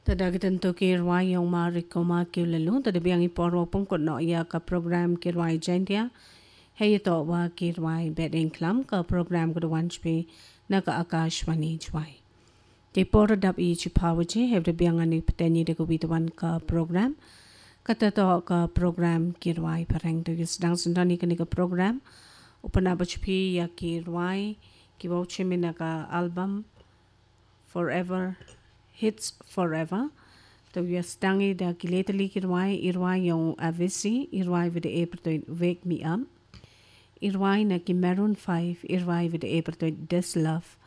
Tadagatan to kirway yung marikoma kilalo, tadabiyang iporo pong kono iya ka program kirway jantia, hey ito wa kirway bedeng klam ka program ko wanchpi naka akashwani jway. Di poro dap i chipawaji, have the biyang ani patenyi de kubitawan ka program, katato ka program kirway parang to sedang sundani ka ka program, upanabachpi ya kirway, kiwauchi naka album, Forever, Hits Forever. To yastangi da kiletali kirway, irway yung avisi, irway with the April Wake Me Up. Irway na ki Maroon 5, irway with the April This Love.